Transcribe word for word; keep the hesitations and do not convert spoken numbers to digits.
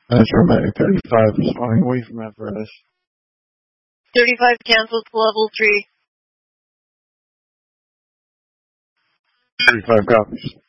That's Romantic thirty-five responding away from apparatus. thirty-five cancels to level three. thirty-five copies.